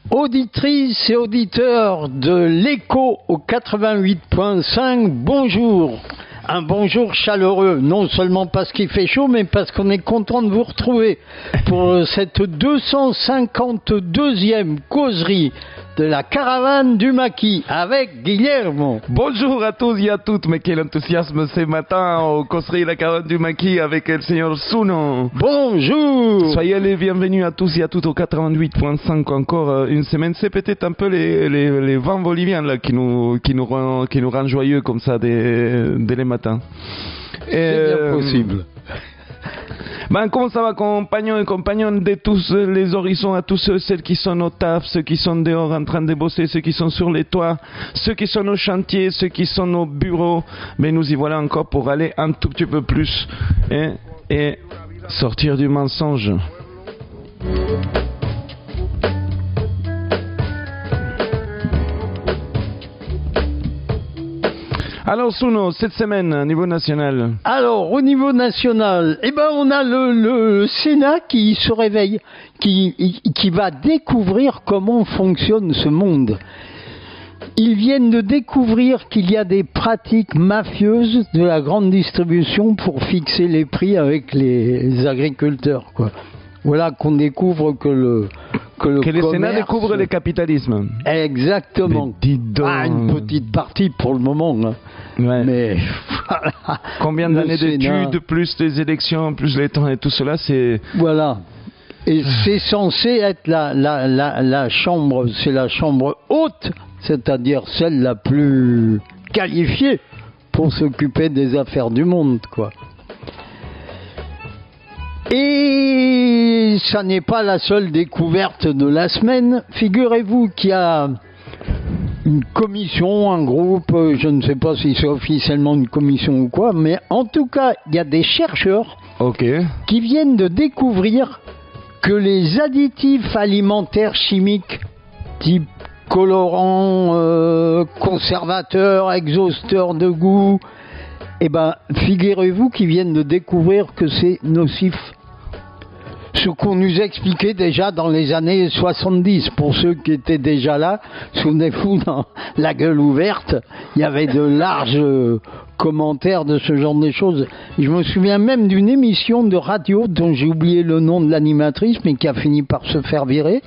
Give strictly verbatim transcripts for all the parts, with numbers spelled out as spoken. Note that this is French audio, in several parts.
Auditrices et auditeurs de l'Écho au quatre-vingt-huit point cinq, bonjour. Un bonjour chaleureux, non seulement parce qu'il fait chaud, mais parce qu'on est content de vous retrouver pour cette deux cent cinquante-deuxième causerie de la caravane du maquis avec Guillermo. Bonjour à tous et à toutes, mais quel enthousiasme ce matin au causerie de la caravane du maquis avec le Seigneur Suno. Bonjour. Soyez les bienvenus à tous et à toutes au quatre-vingt-huit point cinq encore une semaine. C'est peut-être un peu les, les, les vents boliviens là qui nous, qui nous rend, qui nous rendent joyeux comme ça dès, dès les matins. C'est euh, bien possible. Ben, comment ça va, compagnons et compagnons de tous les horizons, à tous ceux, celles qui sont au taf, ceux qui sont dehors en train de bosser, ceux qui sont sur les toits, ceux qui sont au chantier, ceux qui sont au bureau. Mais nous y voilà encore pour aller un tout petit peu plus hein, et sortir du mensonge. Alors Suno, cette semaine, au niveau national. Alors, au niveau national, eh ben, on a le, le Sénat qui se réveille, qui, qui va découvrir comment fonctionne ce monde. Ils viennent de découvrir qu'il y a des pratiques mafieuses de la grande distribution pour fixer les prix avec les agriculteurs, quoi. Voilà qu'on découvre que le que le que le commerce... Sénat découvre le capitalisme. Exactement. Mais dis donc. Ah, une petite partie pour le moment. Hein. Ouais. Mais voilà. Combien d'années d'études, plus des élections, plus les temps et tout cela, c'est... Voilà. Et c'est censé être la, la, la, la chambre, c'est la chambre haute, c'est-à-dire celle la plus qualifiée pour s'occuper des affaires du monde, quoi. Et ça n'est pas la seule découverte de la semaine. Figurez-vous qu'il y a une commission, un groupe, je ne sais pas si c'est officiellement une commission ou quoi, mais en tout cas, il y a des chercheurs okay. qui viennent de découvrir que les additifs alimentaires chimiques, type colorants, euh, conservateurs, exhausteurs de goût, eh ben, figurez-vous qu'ils viennent de découvrir que c'est nocif. Ce qu'on nous expliquait déjà dans les années soixante-dix. Pour ceux qui étaient déjà là, souvenez-vous, dans la gueule ouverte, il y avait de larges commentaires de ce genre de choses. Et je me souviens même d'une émission de radio dont j'ai oublié le nom de l'animatrice, mais qui a fini par se faire virer,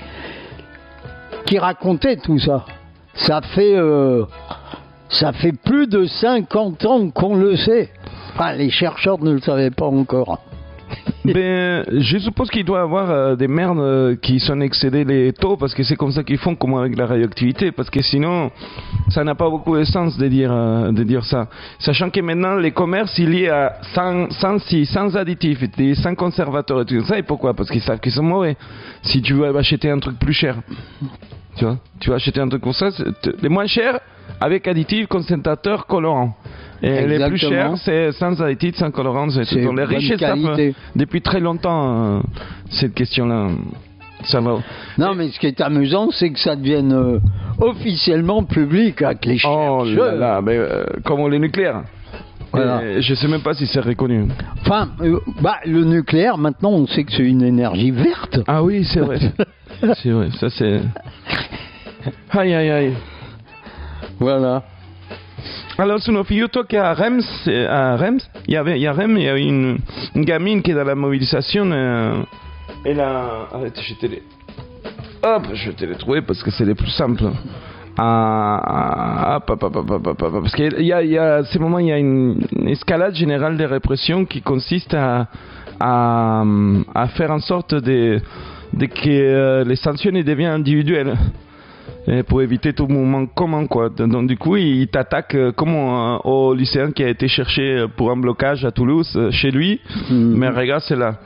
qui racontait tout ça. Ça fait... Euh, Ça fait plus de cinquante ans qu'on le sait. Enfin, les chercheurs ne le savaient pas encore. Ben, je suppose qu'il doit y avoir euh, des merdes euh, qui sont excédées les taux, parce que c'est comme ça qu'ils font, comme avec la radioactivité, parce que sinon, ça n'a pas beaucoup de sens de dire, euh, de dire ça. Sachant que maintenant, les commerces, il y a sans, sans, sans additifs, sans conservateurs et tout ça, et pourquoi ? Parce qu'ils savent qu'ils sont mauvais. Si tu veux acheter un truc plus cher, tu vois, tu vas acheter un truc comme ça, les moins chers, avec additifs, concentrateurs, colorants. Et exactement. Les plus chers, c'est sans additifs, sans colorants. C'est c'est les riches savent depuis très longtemps euh, cette question-là. Ça va. Non, mais ce qui est amusant, c'est que ça devienne euh, officiellement public avec les chercheurs. Oh là là, mais euh, comme le nucléaire. Voilà. Et je ne sais même pas si c'est reconnu. Enfin, euh, bah, le nucléaire, maintenant, on sait que c'est une énergie verte. Ah oui, c'est vrai. C'est vrai, ça c'est... Aïe, aïe, aïe. Voilà. Alors, Suno, figure-toi qu'à Reims, à Reims, il y avait, il y a Reims, il y a une, une gamine qui est dans la mobilisation. Euh, elle a... Arrête, je te l'ai... Hop, je vais te les trouver parce que c'est les plus simples. Ah, hop, hop, hop, hop, hop, hop, parce qu'il y a, il y a, à ces moments, il y a une, une escalade générale des répressions qui consiste à, à, à faire en sorte de, de que euh, les sanctions deviennent individuelles. Et pour éviter tout mouvement commun, quoi. Donc du coup, il t'attaque euh, comme euh, au lycéen qui a été cherché pour un blocage à Toulouse, euh, chez lui. Mmh. Mais regarde, c'est là.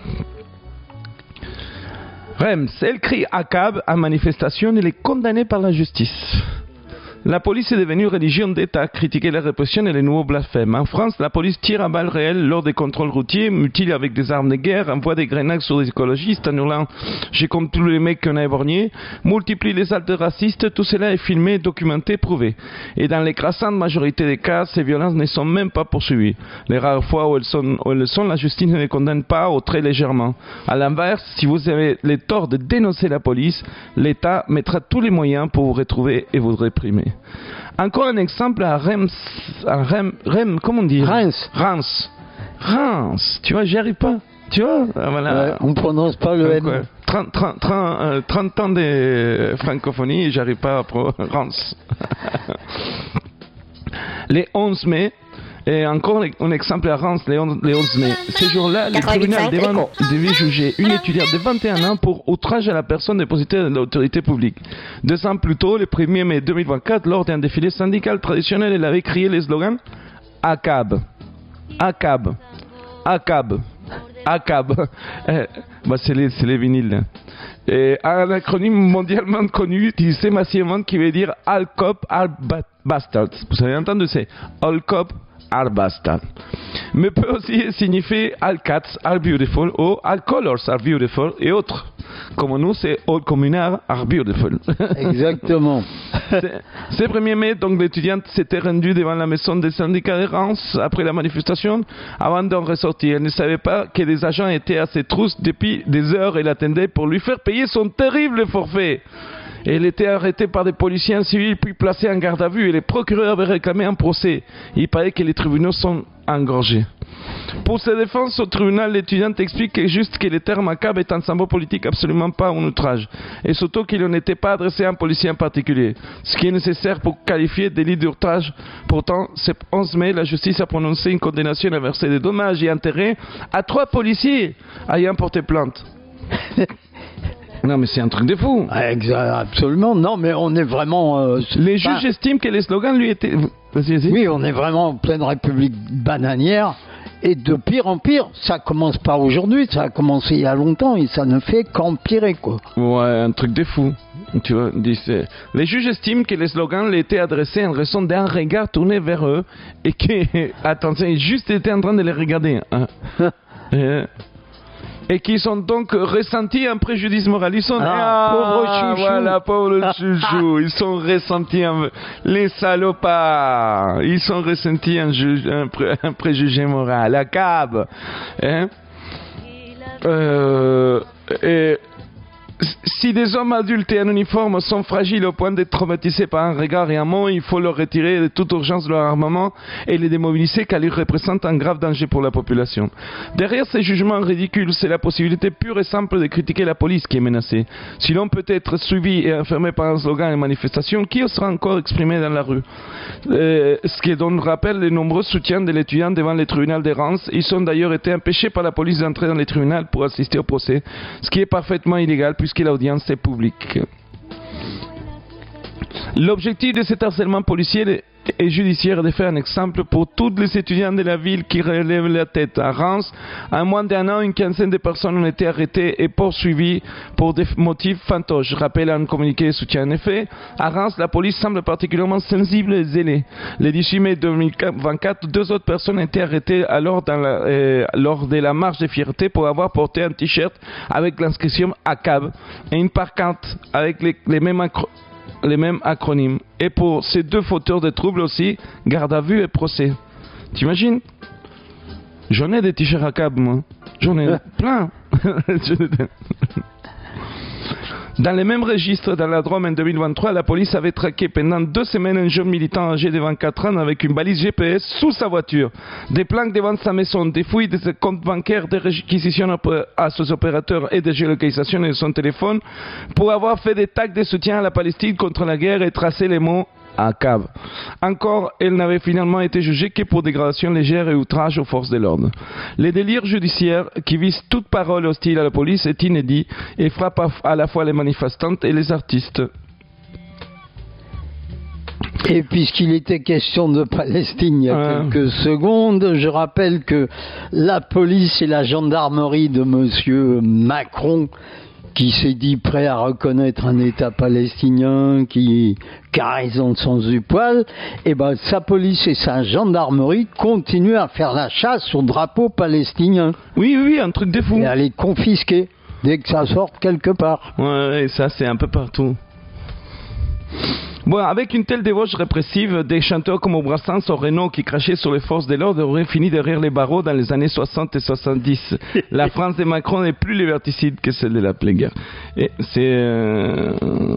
Reims, elle crie à cab à manifestation, elle est condamnée par la justice. La police est devenue religion d'État, critiquer la répression et les nouveaux blasphèmes. En France, la police tire à balles réelles lors des contrôles routiers, mutile avec des armes de guerre, envoie des grenades sur des écologistes en hurlant « J'ai comme tous les mecs qu'on a éborgnés », multiplie les actes racistes, tout cela est filmé, documenté, prouvé. Et dans l'écrasante majorité des cas, ces violences ne sont même pas poursuivies. Les rares fois où elles sont, où elles sont la justice ne les condamne pas ou très légèrement. À l'inverse, si vous avez les torts de dénoncer la police, l'État mettra tous les moyens pour vous retrouver et vous réprimer. Encore un exemple à Reims, à Reims, Reims comment on dit Reims. Reims. Reims. Tu vois, j'y arrive pas. Tu vois, voilà. Ouais, on ne prononce pas le Donc, N. ouais, trente, trente, trente, euh, trente ans de francophonie et j'arrive pas à pro... Reims. Les onze mai, et encore un exemple à Reims, les onze mai. Ce jour-là, le tribunal devait juger une étudiante de vingt et un ans pour outrage à la personne dépositaire de l'autorité publique. Deux ans plus tôt, le premier mai deux mille vingt-quatre, lors d'un défilé syndical traditionnel, elle avait crié les slogans « A C A B, A C A B, A C A B, A C A B ». Bah, c'est les, c'est les vinyles. Et un acronyme mondialement connu utilisé massivement qui veut dire « All Cop, All Bastards ». Vous avez entendu, c'est « All Cop, All Bastards ». Mais peut aussi signifier All Cats Are Beautiful ou All Colors Are Beautiful et autres. Comme nous, c'est All Communards Are Beautiful. Exactement. Ce premier mai, donc l'étudiante s'était rendue devant la maison des syndicats de Reims après la manifestation avant d'en ressortir. Elle ne savait pas que des agents étaient à ses trousses depuis des heures et l'attendaient pour lui faire payer son terrible forfait. Elle était arrêtée par des policiers civils puis placée en garde à vue et les procureurs avaient réclamé un procès. Il paraît que les tribunaux sont engorgés. Pour sa défense au tribunal, l'étudiante explique juste que le terme A C A B est un symbole politique, absolument pas un outrage. Et surtout qu'il n'était pas adressé à un policier en particulier. Ce qui est nécessaire pour qualifier de délit d'outrage. Pourtant, ce onze mai, la justice a prononcé une condamnation à verser des dommages et intérêts à trois policiers ayant porté plainte. Non mais c'est un truc de fou. Absolument, non mais on est vraiment... Euh, les juges bah, estiment que les slogans lui étaient... Vas-y, vas-y. Oui, on est vraiment en pleine république bananière et de pire en pire. Ça commence pas aujourd'hui, ça a commencé il y a longtemps et ça ne fait qu'empirer quoi. Ouais, un truc de fou. Tu vois, les juges estiment que les slogans lui étaient adressés en raison d'un regard tourné vers eux et que, attention, ils juste étaient en train de les regarder. Hein. et, Et qui sont donc ressentis un préjudice moral. Ils sont ah, ah, pauvre chouchou. Voilà, pauvre chouchou. Ils sont ressentis un... les salopards. Ils sont ressentis un, juge, un, pré... un préjugé moral. La C A B. Hein? Euh... Et... Si des hommes adultes et en uniforme sont fragiles au point d'être traumatisés par un regard et un mot, il faut leur retirer de toute urgence leur armement et les démobiliser car ils représentent un grave danger pour la population. Derrière ces jugements ridicules, c'est la possibilité pure et simple de critiquer la police qui est menacée. Si l'on peut être suivi et enfermé par un slogan et manifestation, qui osera encore exprimer dans la rue? euh, Ce qui donne rappel les nombreux soutiens de l'étudiant devant les tribunaux de Reims. Ils ont d'ailleurs été empêchés par la police d'entrer dans les tribunaux pour assister au procès, ce qui est parfaitement illégal puisque l'audience est publique. L'objectif de cet harcèlement policier et judiciaire est de faire un exemple pour tous les étudiants de la ville qui relèvent la tête. À Reims, en moins d'un an, une quinzaine de personnes ont été arrêtées et poursuivies pour des motifs fantoches. Je rappelle un communiqué de soutien. En effet, à Reims, la police semble particulièrement sensible et zélée. Le dix-huit mai deux mille vingt-quatre, deux autres personnes ont été arrêtées alors dans la, euh, lors de la marche de fierté pour avoir porté un t-shirt avec l'inscription A C A B et une pancarte avec les, les mêmes accro- les mêmes acronymes. Et pour ces deux fauteurs de troubles aussi, garde à vue et procès. T'imagines? J'en ai des t-shirts à C A B, moi. J'en ai plein. Dans les mêmes registres, dans la Drôme en deux mille vingt-trois, la police avait traqué pendant deux semaines un jeune militant âgé de vingt-quatre ans avec une balise G P S sous sa voiture, des plaques devant sa maison, des fouilles de ses comptes bancaires, des réquisitions à ses opérateurs et des géolocalisations de son téléphone pour avoir fait des tags de soutien à la Palestine contre la guerre et tracé les mots à C A B. Encore, elle n'avait finalement été jugée que pour dégradation légère et outrage aux forces de l'ordre. Le délire judiciaire qui vise toute parole hostile à la police est inédit et frappe à la fois les manifestantes et les artistes. Et puisqu'il était question de Palestine il y a euh... quelques secondes, je rappelle que la police et la gendarmerie de monsieur Macron qui s'est dit prêt à reconnaître un État palestinien, qui, qui a raison de sens du poil, et ben sa police et sa gendarmerie continuent à faire la chasse au drapeau palestinien. Oui, oui, un truc de fou. Et à les confisquer dès que ça sort quelque part. Ouais, et ça c'est un peu partout. Bon, avec une telle débauche répressive, des chanteurs comme Brassens ou Renaud qui crachaient sur les forces de l'ordre auraient fini derrière les barreaux dans les années soixante et soixante-dix. La France de Macron n'est plus liberticide que celle de la Pléguerre. Et c'est... Euh...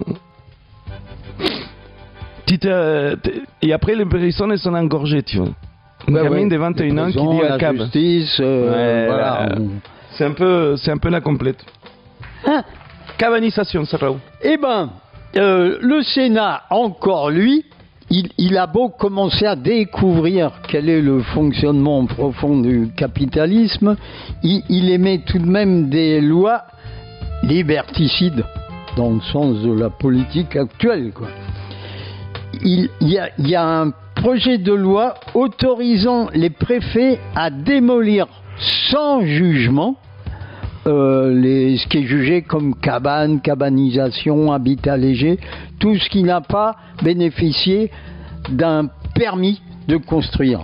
Et après, les personnes sont engorgées, tu vois. Une ouais, gamine ouais. de vingt et un ans qui dit à la cab. justice, euh, Ouais, voilà. euh, c'est un peu, c'est un peu la complète. Hein? Cabanisation, ça va où? Eh ben, euh, le Sénat, encore lui, il, il a beau commencer à découvrir quel est le fonctionnement profond du capitalisme, il, il émet tout de même des lois liberticides, dans le sens de la politique actuelle, quoi. Il, il, y a, il y a un projet de loi autorisant les préfets à démolir sans jugement euh, les, ce qui est jugé comme cabane, cabanisation, habitat léger, tout ce qui n'a pas bénéficié d'un permis de construire.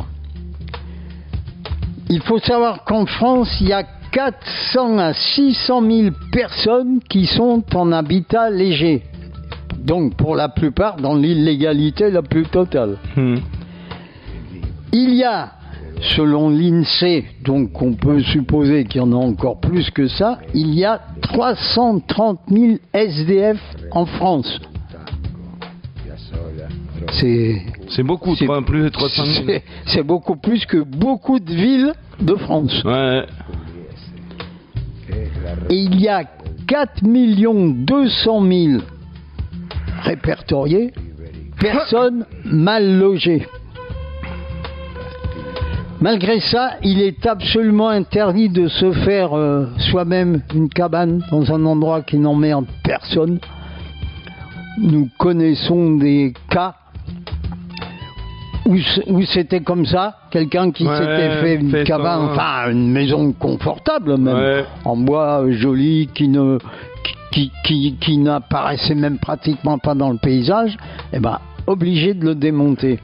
Il faut savoir qu'en France, il y a quatre cents à six cent mille personnes qui sont en habitat léger. Donc pour la plupart dans l'illégalité la plus totale. Hmm. Il y a, selon l'INSEE, donc on peut supposer qu'il y en a encore plus que ça, il y a trois cent trente mille S D F en France. C'est, c'est beaucoup, c'est, trois, plus de trois cent mille. C'est, c'est beaucoup plus que beaucoup de villes de France. Ouais. Et il y a quatre millions deux cent mille répertoriés, personnes mal logées. Malgré ça, il est absolument interdit de se faire euh, soi-même une cabane dans un endroit qui n'emmerde personne. Nous connaissons des cas où, où c'était comme ça, quelqu'un qui ouais, s'était fait une fait cabane, ça. enfin une maison confortable même, ouais. en bois joli, qui ne qui, qui, qui n'apparaissait même pratiquement pas dans le paysage, eh ben, obligé de le démonter.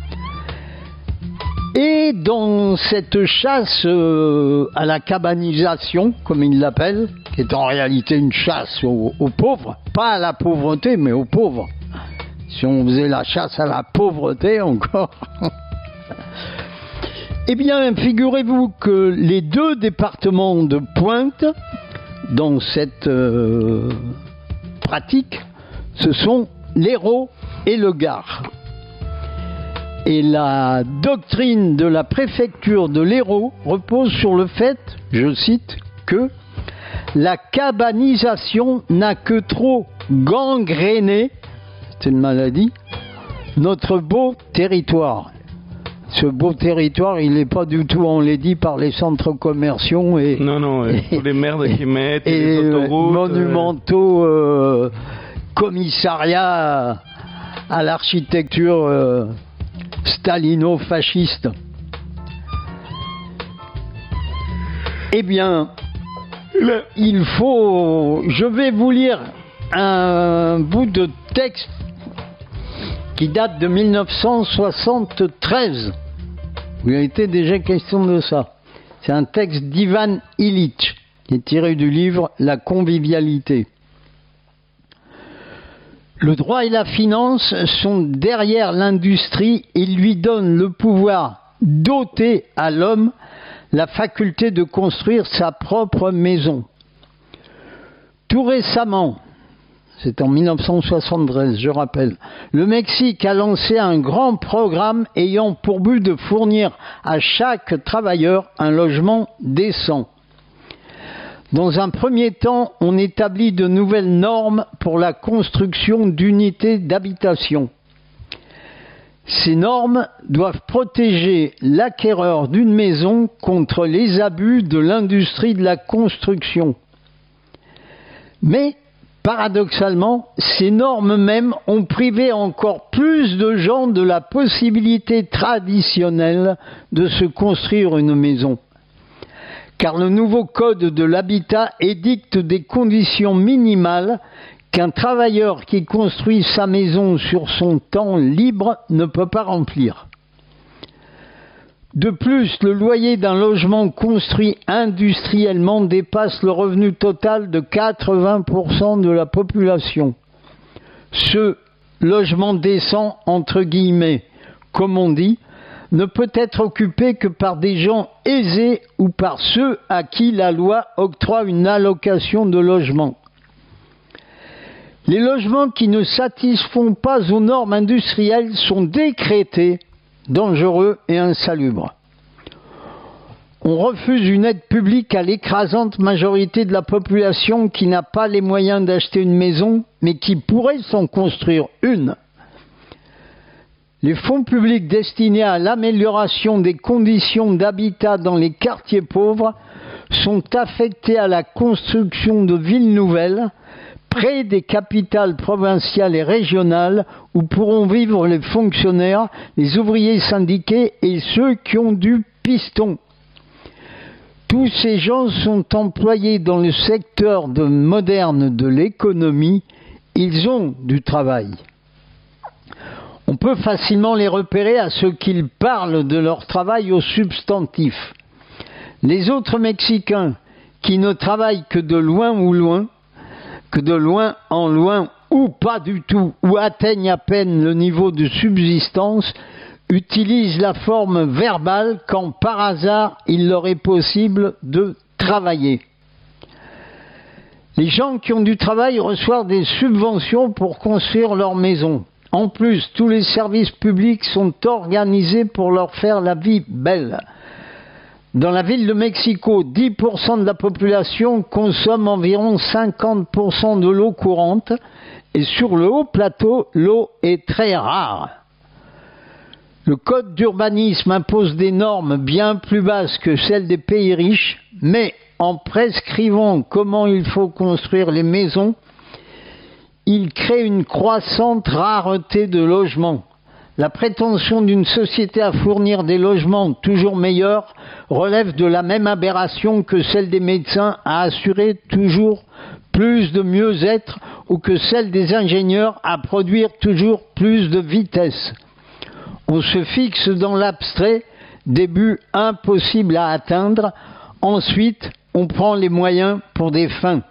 Et dans cette chasse euh, à la cabanisation, comme ils l'appellent, qui est en réalité une chasse aux, aux pauvres, pas à la pauvreté, mais aux pauvres. Si on faisait la chasse à la pauvreté encore. Eh bien, figurez-vous que les deux départements de pointe dans cette euh, pratique, ce sont l'Hérault et le Gard. Et la doctrine de la préfecture de l'Hérault repose sur le fait, je cite, que la cabanisation n'a que trop gangréné, c'est une maladie, notre beau territoire. Ce beau territoire, il n'est pas du tout enlaidi par les centres commerciaux et non non et, et les merdes qui mettent et, et les autoroutes, monumentaux euh, commissariats à, à l'architecture euh, stalino-fasciste. Eh bien, il faut... Je vais vous lire un bout de texte qui date de mille neuf cent soixante-treize. Il a été déjà question de ça. C'est un texte d'Ivan Illich, qui est tiré du livre « La convivialité ». Le droit et la finance sont derrière l'industrie et lui donnent le pouvoir d'ôter à l'homme la faculté de construire sa propre maison. Tout récemment, c'est en mille neuf cent soixante-treize, je rappelle, le Mexique a lancé un grand programme ayant pour but de fournir à chaque travailleur un logement décent. Dans un premier temps, on établit de nouvelles normes pour la construction d'unités d'habitation. Ces normes doivent protéger l'acquéreur d'une maison contre les abus de l'industrie de la construction. Mais, paradoxalement, ces normes mêmes ont privé encore plus de gens de la possibilité traditionnelle de se construire une maison. car le nouveau code de l'habitat édicte des conditions minimales qu'un travailleur qui construit sa maison sur son temps libre ne peut pas remplir. De plus, le loyer d'un logement construit industriellement dépasse le revenu total de quatre-vingts pour cent de la population. Ce logement décent, entre guillemets, comme on dit, ne peut être occupé que par des gens aisés ou par ceux à qui la loi octroie une allocation de logement. Les logements qui ne satisfont pas aux normes industrielles sont décrétés dangereux et insalubres. On refuse une aide publique à l'écrasante majorité de la population qui n'a pas les moyens d'acheter une maison, mais qui pourrait s'en construire une. Les fonds publics destinés à l'amélioration des conditions d'habitat dans les quartiers pauvres sont affectés à la construction de villes nouvelles, près des capitales provinciales et régionales où pourront vivre les fonctionnaires, les ouvriers syndiqués et ceux qui ont du piston. Tous ces gens sont employés dans le secteur de moderne de l'économie, ils ont du travail. On peut facilement les repérer à ce qu'ils parlent de leur travail au substantif. Les autres Mexicains qui ne travaillent que de loin ou loin, que de loin en loin ou pas du tout, ou atteignent à peine le niveau de subsistance, utilisent la forme verbale quand par hasard il leur est possible de travailler. Les gens qui ont du travail reçoivent des subventions pour construire leur maison. En plus, tous les services publics sont organisés pour leur faire la vie belle. Dans la ville de Mexico, dix pour cent de la population consomme environ cinquante pour cent de l'eau courante et sur le haut plateau, l'eau est très rare. Le code d'urbanisme impose des normes bien plus basses que celles des pays riches, mais en prescrivant comment il faut construire les maisons, il crée une croissante rareté de logements. La prétention d'une société à fournir des logements toujours meilleurs relève de la même aberration que celle des médecins à assurer toujours plus de mieux-être ou que celle des ingénieurs à produire toujours plus de vitesse. On se fixe dans l'abstrait des buts impossibles à atteindre, ensuite on prend les moyens pour des fins.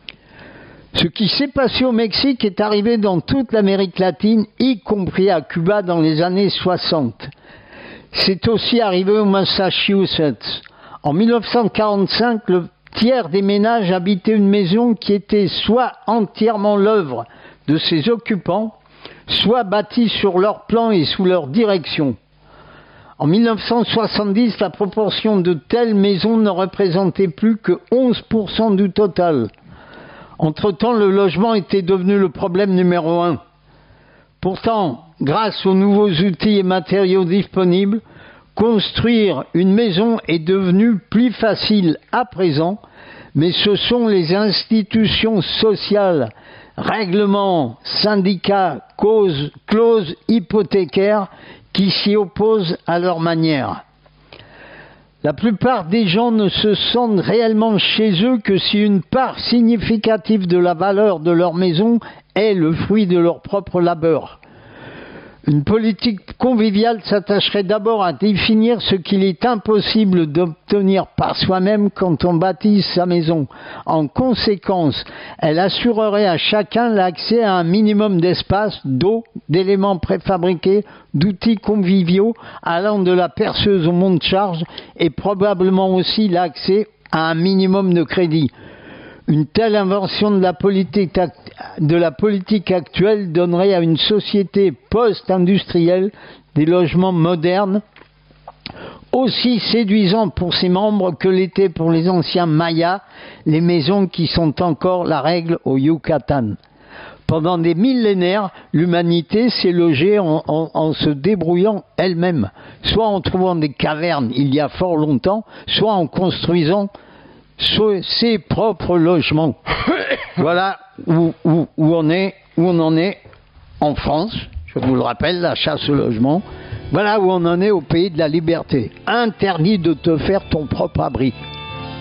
Ce qui s'est passé au Mexique est arrivé dans toute l'Amérique latine, y compris à Cuba dans les années soixante. C'est aussi arrivé au Massachusetts. En mille neuf cent quarante-cinq, le tiers des ménages habitaient une maison qui était soit entièrement l'œuvre de ses occupants, soit bâtie sur leur plan et sous leur direction. En mille neuf cent soixante-dix, la proportion de telles maisons ne représentait plus que onze pour cent du total. Entre-temps, le logement était devenu le problème numéro un. Pourtant, grâce aux nouveaux outils et matériaux disponibles, construire une maison est devenu plus facile à présent, mais ce sont les institutions sociales, règlements, syndicats, causes, clauses hypothécaires qui s'y opposent à leur manière. La plupart des gens ne se sentent réellement chez eux que si une part significative de la valeur de leur maison est le fruit de leur propre labeur. Une politique conviviale s'attacherait d'abord à définir ce qu'il est impossible d'obtenir par soi-même quand on bâtit sa maison. En conséquence, elle assurerait à chacun l'accès à un minimum d'espace, d'eau, d'éléments préfabriqués, d'outils conviviaux allant de la perceuse au monte-charge et probablement aussi l'accès à un minimum de crédit. Une telle invention de la politique, de la politique actuelle donnerait à une société post-industrielle des logements modernes aussi séduisants pour ses membres que l'étaient pour les anciens Mayas les maisons qui sont encore la règle au Yucatan. Pendant des millénaires, l'humanité s'est logée en, en, en se débrouillant elle-même, soit en trouvant des cavernes il y a fort longtemps, soit en construisant ses propres logements. Voilà où, où, où, on est, où on en est en France, je vous le rappelle, la chasse au logement. Voilà où on en est au pays de la liberté. Interdit de te faire ton propre abri.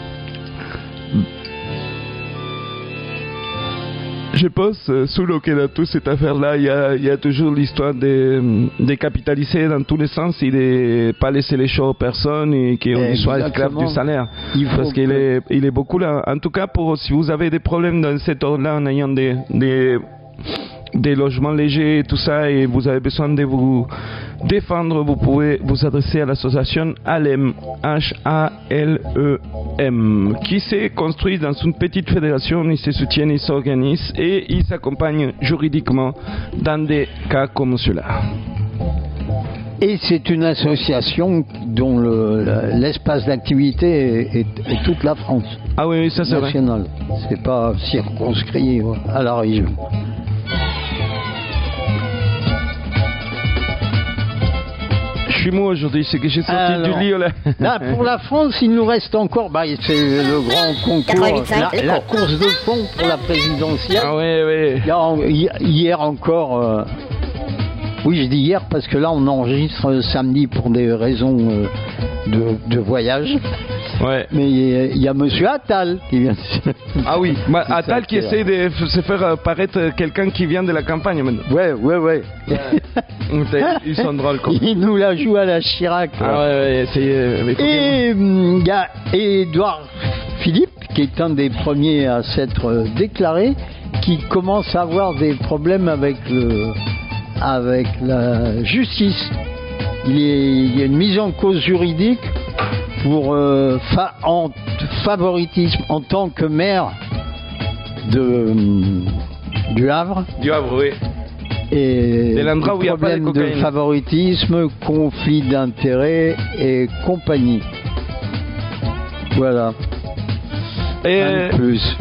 Je pense, euh, sous le dans toute cette affaire-là, il y a, il y a toujours l'histoire de, de capitaliser dans tous les sens et de pas laisser les choses aux personnes et qu'on soit esclave du salaire. Parce qu'il est, il est beaucoup là. En tout cas, pour, si vous avez des problèmes dans cet ordre-là en ayant des, des, des logements légers et tout ça, et vous avez besoin de vous défendre, vous pouvez vous adresser à l'association Halem, H A L E M, qui s'est construite dans une petite fédération. Ils se soutiennent, ils s'organisent et ils s'accompagnent juridiquement dans des cas comme cela. Et c'est une association dont le, l'espace d'activité est, est, est toute la France. Ah oui, oui, ça c'est nationale. Vrai. C'est pas circonscrit à la région. Je suis mou aujourd'hui, c'est que j'ai sorti Alors, du lit là. Là, pour la France, il nous reste encore, bah, c'est le grand concours, la, la course de fond pour la présidentielle. Ah oui, oui. Hier encore, euh, oui, je dis hier parce que là, on enregistre samedi pour des raisons euh, de, de voyage. Ouais. Mais il y a Monsieur Attal qui vient. Ah oui, bah, Attal qui essaie de se faire paraître quelqu'un qui vient de la campagne maintenant. Ouais, ouais, ouais. ouais. Ils sont drôles quoi. Il nous la joue à la Chirac. Ah ouais, ouais, c'est. Euh, Et il y a Édouard Philippe qui est un des premiers à s'être déclaré, qui commence à avoir des problèmes avec le, avec la justice. Il, est, il y a une mise en cause juridique pour euh, fa- en favoritisme en tant que maire de, du Havre. Du Havre, oui. Et de l'endroit où il y a pas de problème de favoritisme, conflit d'intérêts et compagnie. Voilà. Et un de plus.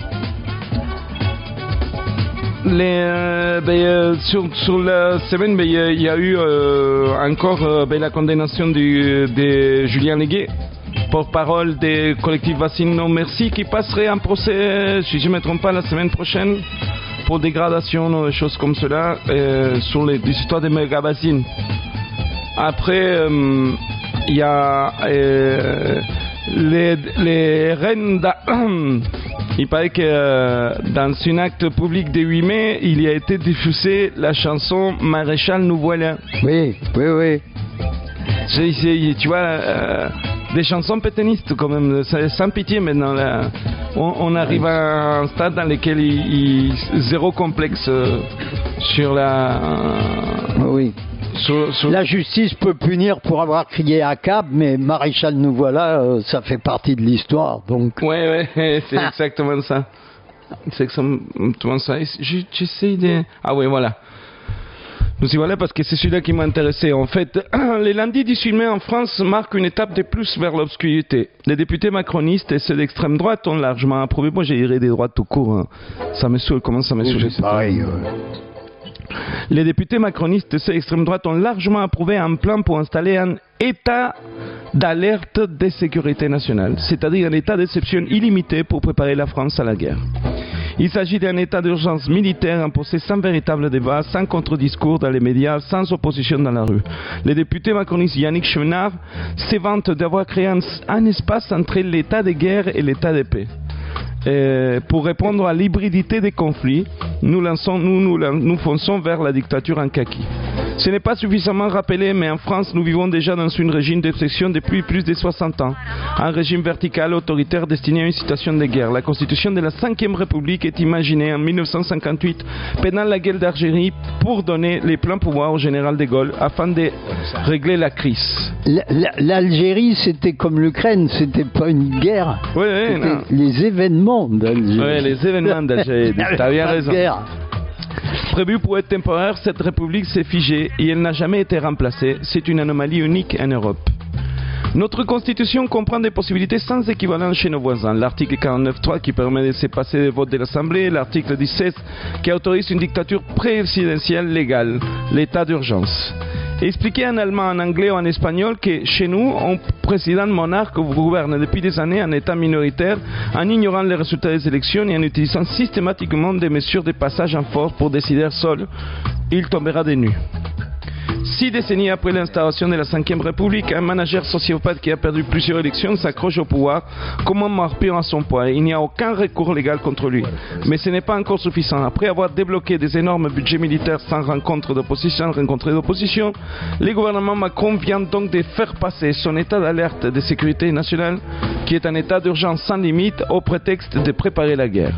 Les, euh, ben, euh, sur, sur la semaine, ben, il y, y a eu euh, encore euh, ben, la condamnation du, de Julien Légué, porte-parole des collectifs Bassine Non Merci, qui passerait un procès, si je ne me trompe pas, la semaine prochaine pour dégradation, des choses comme cela, euh, sur les, les histoires des méga-bassines. Après, il euh, y a euh, les, les reines d'A... Il paraît que euh, dans un acte public du huit mai, il y a été diffusé la chanson Maréchal nous voilà. Oui, oui, oui. C'est, c'est, tu vois, euh, des chansons pétainistes quand même, sans pitié maintenant. Là. On, on arrive oui. à un stade dans lequel il, il zéro complexe euh, sur la. Euh, oui. Sur, sur... La justice peut punir pour avoir crié à cab, mais Maréchal nous voilà, euh, ça fait partie de l'histoire, donc. Ouais, ouais, c'est exactement ça. C'est exactement ça. J'essaie de. Ah oui, voilà. Nous y voilà parce que c'est celui-là qui m'a intéressé. En fait, les lundis dix-huit mai en France marquent une étape de plus vers l'obscurité. Les députés macronistes et ceux d'extrême droite ont largement approuvé. Moi, j'ai iré des droites tout court. Hein. Ça me saoule. Comment ça me saoule? C'est pareil. Ouais. Les députés macronistes et ceux d'extrême droite ont largement approuvé un plan pour installer un état d'alerte de sécurité nationale, c'est-à-dire un état d'exception illimité pour préparer la France à la guerre. Il s'agit d'un état d'urgence militaire imposé sans véritable débat, sans contre-discours dans les médias, sans opposition dans la rue. Les députés macronistes Yannick Chouinard se vantent d'avoir créé un, un espace entre l'état de guerre et l'état de paix. Euh, pour répondre à l'hybridité des conflits, nous, lançons, nous, nous, nous fonçons vers la dictature en kaki. Ce n'est pas suffisamment rappelé, mais en France, nous vivons déjà dans un régime d'obsession depuis plus de soixante ans. Un régime vertical autoritaire destiné à une situation de guerre. La constitution de la cinquième République est imaginée en mille neuf cent cinquante-huit pendant la guerre d'Algérie pour donner les pleins pouvoirs au général de Gaulle afin de régler la crise. L'Algérie, c'était comme l'Ukraine, c'était pas une guerre. Oui, oui, non. Les événements d'Algérie. Oui, les événements d'Algérie. T'as bien raison. Guerre. Prévue pour être temporaire, cette république s'est figée et elle n'a jamais été remplacée. C'est une anomalie unique en Europe. Notre constitution comprend des possibilités sans équivalent chez nos voisins. L'article quarante-neuf point trois qui permet de se passer des votes de l'Assemblée, l'article dix-sept qui autorise une dictature présidentielle légale, l'état d'urgence. Expliquer en allemand, en anglais ou en espagnol que chez nous, un président monarque gouverne depuis des années un État minoritaire en ignorant les résultats des élections et en utilisant systématiquement des mesures de passage en force pour décider seul, il tombera des nues. Six décennies après l'instauration de la cinquième République, un manager sociopathe qui a perdu plusieurs élections s'accroche au pouvoir comme un morpion à son poids. Il n'y a aucun recours légal contre lui. Mais ce n'est pas encore suffisant. Après avoir débloqué des énormes budgets militaires sans rencontre d'opposition, rencontre d'opposition, le gouvernement Macron vient donc de faire passer son état d'alerte de sécurité nationale, qui est un état d'urgence sans limite, au prétexte de préparer la guerre.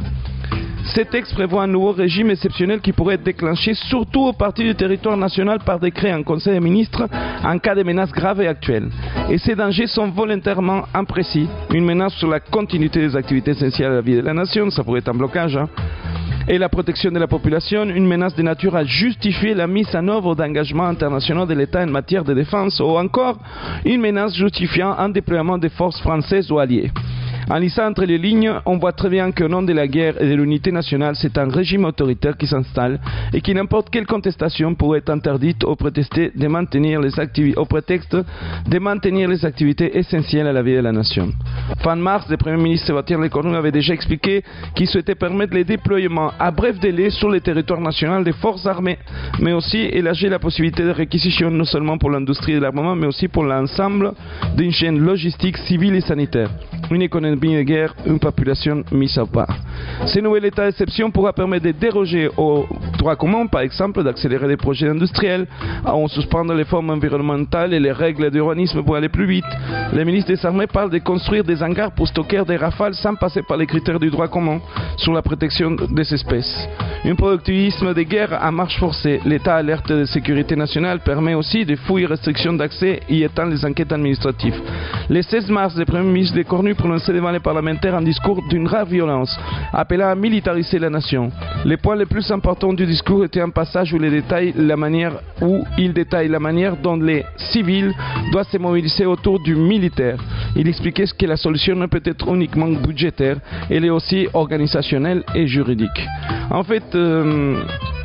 Ce texte prévoit un nouveau régime exceptionnel qui pourrait être déclenché surtout au parti du territoire national par décret en Conseil des ministres en cas de menaces graves et actuelles. Et ces dangers sont volontairement imprécis. Une menace sur la continuité des activités essentielles à la vie de la nation, ça pourrait être un blocage, hein, et la protection de la population, une menace de nature à justifier la mise en œuvre d'engagements internationaux de l'État en matière de défense, ou encore une menace justifiant un déploiement des forces françaises ou alliées. En lisant entre les lignes, on voit très bien qu'au nom de la guerre et de l'unité nationale, c'est un régime autoritaire qui s'installe et qui n'importe quelle contestation pourrait être interdite au prétexte de maintenir les, activi- au prétexte de maintenir les activités essentielles à la vie de la nation. Fin mars, le Premier ministre Sébastien Lecornu avait déjà expliqué qu'il souhaitait permettre le déploiement à bref délai sur le territoire national des forces armées, mais aussi élargir la possibilité de réquisition non seulement pour l'industrie de l'armement, mais aussi pour l'ensemble d'une chaîne logistique, civile et sanitaire. Une économie de guerre, une population mise à part. Ce nouvel état d'exception pourra permettre de déroger au droit commun, par exemple, d'accélérer des projets industriels, en suspendre les formes environnementales et les règles d'urbanisme pour aller plus vite. Le ministre des Armées parle de construire des hangars pour stocker des rafales sans passer par les critères du droit commun sur la protection des espèces. Un productivisme de guerre à marche forcée. L'état alerte de sécurité nationale permet aussi de fouilles et restrictions d'accès et étend les enquêtes administratives. Le seize mars, le Premier ministre Lecornu prononçait devant les parlementaires un discours d'une rare violence, appelant à militariser la nation. Le point le plus important du discours était un passage où il détaille la manière, où il détaille la manière dont les civils doivent se mobiliser autour du militaire. Il expliquait que la solution ne peut être uniquement budgétaire, elle est aussi organisationnelle et juridique. En fait, euh,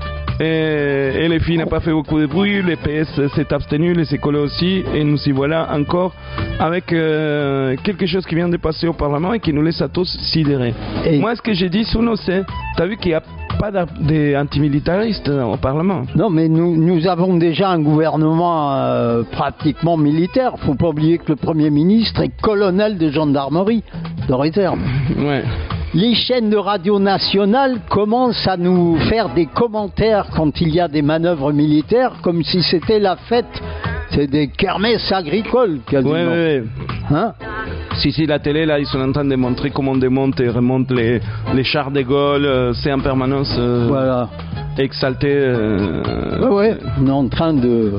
Et, et les filles n'ont pas fait beaucoup de bruit, les P S s'est abstenu, les écoles aussi, et nous y voilà encore avec euh, quelque chose qui vient de passer au Parlement et qui nous laisse à tous sidérés. Et moi, ce que j'ai dit, Souno, c'est, t'as vu qu'il n'y a pas d'antimilitaristes au Parlement? Non, mais nous, nous avons déjà un gouvernement euh, pratiquement militaire. Il ne faut pas oublier que le Premier ministre est colonel de gendarmerie de réserve. Ouais. Les chaînes de radio nationales commencent à nous faire des commentaires quand il y a des manœuvres militaires, comme si c'était la fête, c'est des kermesses agricoles quasiment. Oui, oui, oui. Hein? Si, si, la télé, là, ils sont en train de montrer comment on démonte et remonte les, les chars de Gaulle, euh, c'est en permanence euh, voilà. exalté. Euh, oui, oui, on est en train de...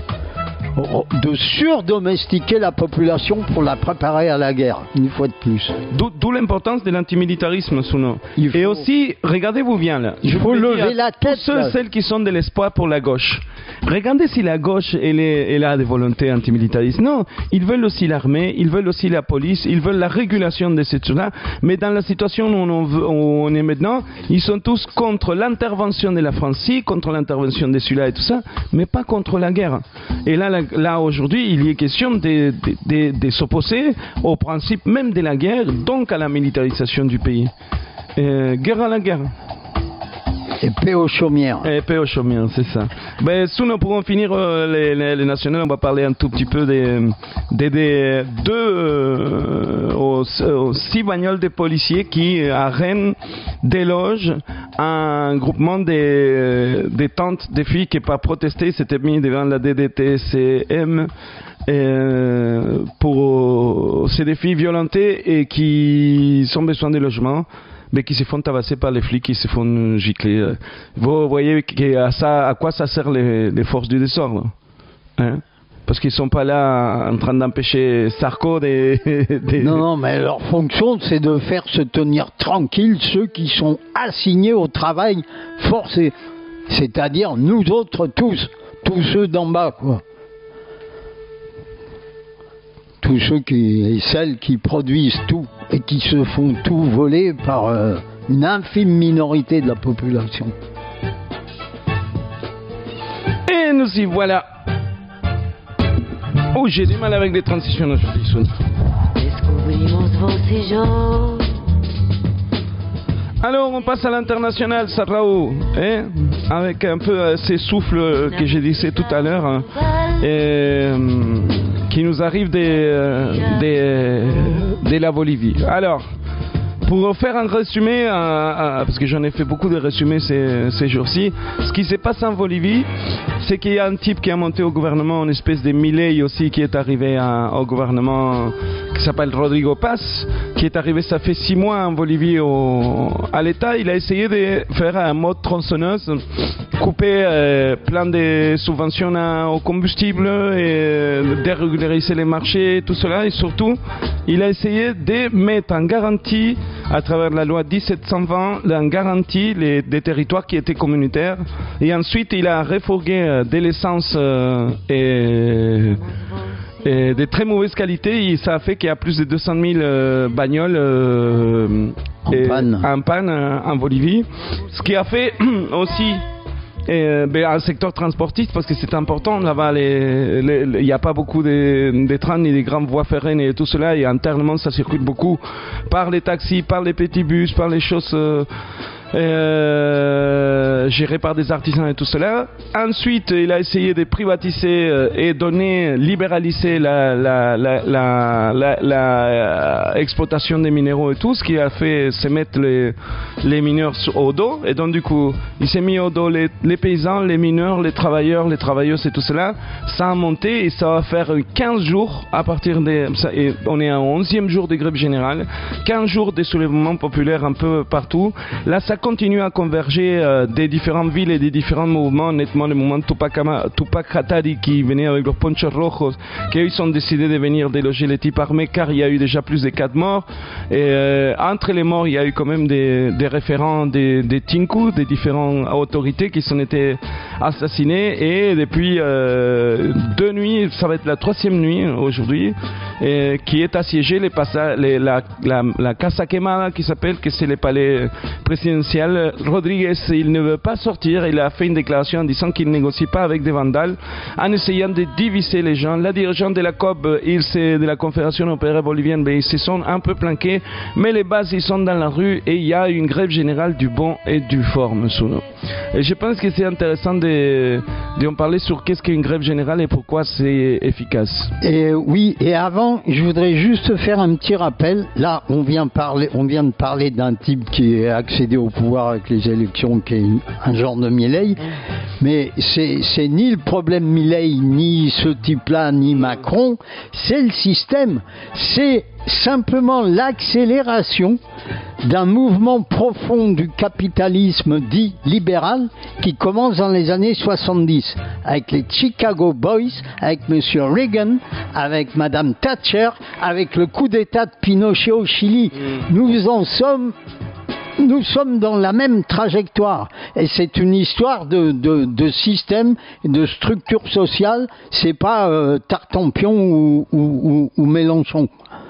de surdomestiquer la population pour la préparer à la guerre, une fois de plus. D'où l'importance de l'antimilitarisme, Souno. Faut... Et aussi, regardez-vous bien là. Il je faut lever la tête. Tous ceux et celles qui sont de l'espoir pour la gauche. Regardez si la gauche elle, est, elle a des volontés antimilitaristes. Non, ils veulent aussi l'armée, ils veulent aussi la police, ils veulent la régulation de ces choses-là. Mais dans la situation où on, veut, où on est maintenant, ils sont tous contre l'intervention de la France, contre l'intervention de celui-là et tout ça, mais pas contre la guerre. Et là, la, là aujourd'hui, il y est question de, de, de, de s'opposer au principe même de la guerre, donc à la militarisation du pays. Euh, guerre à la guerre. Et paix aux chaumières. Et paix aux chaumières, c'est ça. Ben, sous nous pourrons finir euh, les, les, les nationaux, on va parler un tout petit peu des, des, des deux euh, aux, aux six bagnoles de policiers qui, à Rennes, délogent un groupement des, des tantes des filles qui, par protester, s'étaient mis devant la D D T C M. Euh, pour ces des filles violentées et qui ont besoin de logement, mais qui se font tabasser par les flics, qui se font gicler. Vous voyez à, ça, à quoi ça sert les, les forces du désordre, hein? Parce qu'ils ne sont pas là en train d'empêcher Sarko des, des... Non, non, mais leur fonction, c'est de faire se tenir tranquilles ceux qui sont assignés au travail forcé. C'est-à-dire nous autres tous, tous ceux d'en bas, quoi. Tous ceux qui, et celles qui produisent tout et qui se font tout voler par euh, une infime minorité de la population. Et nous y voilà. Oh, j'ai du mal avec les transitions aujourd'hui, Soun. Alors, on passe à l'international, Sarraou, hein, avec un peu euh, ces souffles que j'ai dit tout à l'heure. Hein. et, qui nous arrive de, de, de la Bolivie. Alors, pour faire un résumé, euh, euh, parce que j'en ai fait beaucoup de résumés ces, ces jours-ci, ce qui se passe en Bolivie, c'est qu'il y a un type qui a monté au gouvernement, une espèce de Milei aussi, qui est arrivé à, au gouvernement, qui s'appelle Rodrigo Paz, qui est arrivé, ça fait six mois en Bolivie au, à l'État. Il a essayé de faire un mode tronçonneuse, couper euh, plein de subventions à, au combustible, et dérégulariser les marchés, tout cela, et surtout, il a essayé de mettre en garantie, à travers la loi dix-sept cent vingt, en garantie les, des territoires qui étaient communautaires. Et ensuite, il a refourgué euh, de l'essence euh, et, et de très mauvaise qualité. Et ça a fait qu'il y a plus de deux cent mille euh, bagnoles euh, en, et, panne. en panne euh, en Bolivie. Ce qui a fait aussi... Et, ben, un secteur transportiste, parce que c'est important là-bas, il n'y a pas beaucoup de, de trains ni de grandes voies ferrées et tout cela, et internement ça circule beaucoup par les taxis, par les petits bus, par les choses euh, euh, gérées par des artisans et tout cela. Ensuite, il a essayé de privatiser euh, et donner, libéraliser la, la, la, la, la, la euh, exploitation des minéraux et tout, ce qui a fait se mettre les, les mineurs au dos, et donc du coup, il s'est mis au dos les, les paysans, les mineurs, les travailleurs, les travailleuses et tout cela. Ça a monté et ça va faire quinze jours à partir des... Ça, et on est en onzième jour de grève générale, quinze jours de soulèvements populaires un peu partout. Là, ça continue à converger euh, des différentes villes et des différents mouvements, nettement le mouvement Tupac, Tupac Katari qui venait avec leurs ponchos rojos, qui ils ont décidé de venir déloger les types armés car il y a eu déjà plus de quatre morts. Et euh, entre les morts, il y a eu quand même des, des référents des, des Tinku, des différentes autorités qui sont été assassinés, et depuis euh, deux nuits, ça va être la troisième nuit aujourd'hui, et qui est assiégée les passa- les, la, la, la Casa Quemada qui s'appelle, que c'est le palais présidentiel. Rodriguez, il ne veut pas sortir, il a fait une déclaration en disant qu'il ne négocie pas avec des vandales, en essayant de diviser les gens. La dirigeante de la C O B, ils, de la Confédération opéraire bolivienne, ben, ils se sont un peu planqués, mais les bases ils sont dans la rue, et il y a une grève générale du bon et du fort, monsieur. Et je pense que c'est intéressant de, de en parler sur qu'est-ce qu'une grève générale et pourquoi c'est efficace. Et oui, et avant, je voudrais juste faire un petit rappel. Là, on vient, parler, on vient de parler d'un type qui est accédé au pouvoir avec les élections, qui est un genre de Milei, mais c'est, c'est ni le problème Milei, ni ce type-là, ni Macron, c'est le système. C'est simplement l'accélération d'un mouvement profond du capitalisme dit libéral qui commence dans les années soixante-dix avec les Chicago Boys, avec M. Reagan, avec Mme Thatcher, avec le coup d'État de Pinochet au Chili. Nous en sommes Nous sommes dans la même trajectoire, et c'est une histoire de, de, de système, de structure sociale. C'est pas euh, Tartampion ou, ou, ou, ou Mélenchon.